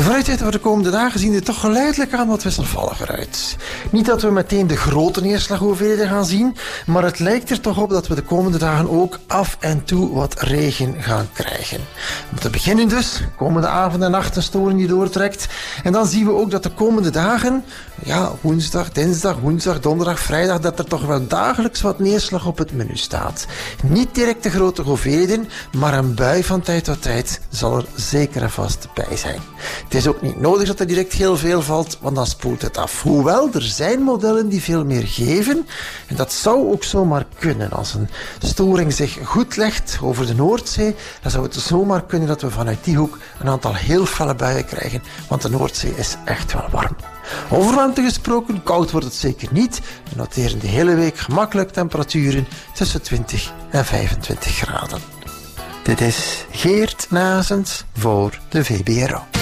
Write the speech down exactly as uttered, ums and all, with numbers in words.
vooruitzichten voor de komende dagen zien er toch geleidelijk aan wat wisselvalliger uit. Niet dat we meteen de grote neerslaghoeveelheden gaan zien, maar het lijkt er toch op dat we de komende dagen ook af en toe wat regen gaan krijgen. Om te beginnen dus, komende avond en nacht een storing die doortrekt. En dan zien we ook dat de komende dagen, ja, woensdag, dinsdag, woensdag, donderdag, vrijdag, dat er toch wel dagelijks wat neerslag op het menu staat. Niet direct de grote hoeveelheden, maar een bui van tijd tot tijd zal er zeker en vast bij zijn. Het is ook niet nodig dat er direct heel veel valt, want dan spoelt het af. Hoewel, er zijn modellen die veel meer geven. En dat zou ook zomaar kunnen. Als een storing zich goed legt over de Noordzee, dan zou het zomaar kunnen dat we vanuit die hoek een aantal heel felle buien krijgen, want de Noordzee is echt wel warm. Over warmte gesproken, koud wordt het zeker niet. We noteren de hele week gemakkelijk temperaturen tussen twintig en vijfentwintig graden. Dit is Geert Nazens voor de V B R O.